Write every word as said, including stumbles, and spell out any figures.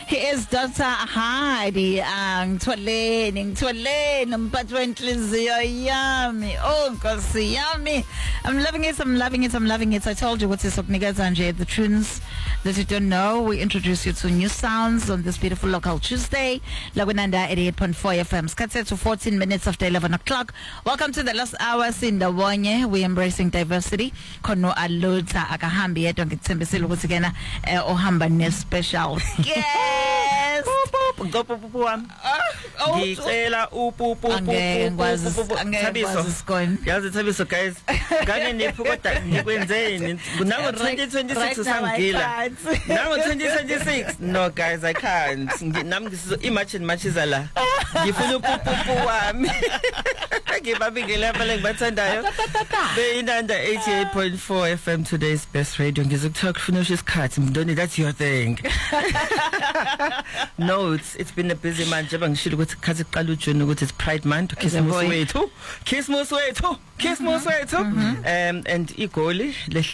He is Doctor Heidi Ngitholeni ngitholeni mphathi wenhliziyo yami oh Nkosi yami. I'm loving it I'm loving it I'm loving it. I told you what is sokunikeza nje the tunes that you don't know. We introduce you to new sounds on this beautiful local Tuesday la kwenanda eighty-eight point four F M. Skhathe to fourteen minutes after eleven o'clock. Welcome to the last hour sindawonye. We embracing diversity. Khono alutha akahambi yedwa ngikuthembisile ukuthi kena ohamba ne special yes Ngopupu wami ngicela upupu Thabiso yazi Thabiso guys ngane niphi kodwa nikwenzeni nango twenty twenty-six usangila nango twenty twenty-six no guys I can't nami ngisizo imagine matches la ngifuna upupu wami ngibabingela phela ngibathandayo beyinanda eighty-eight point four F M today's best radio ngizokuthola kufuna isikhathi mndoni that's your thing. No, it's it's been a busy month. Njengoba ngishilo ukuthi khathi iqala uJune ukuthi it's Pride Month, Christmas wethu, Christmas wethu, Christmas wethu, um and igoli